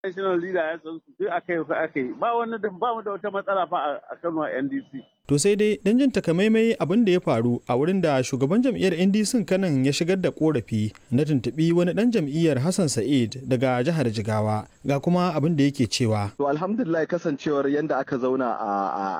national leader ya san su duk aka yi ba mu da wata matsala fa a Kano NDC. To sai dai dan jin takamaimai abin da ya faru a wurin da shugaban jam'iyyar NDC kanan ya shigar da korafi na tuntubi wani dan jam'iyyar Hassan Sa'id daga jihar Jigawa ga kuma abin da yake cewa. To alhamdulillah kasancewar yanda aka zauna a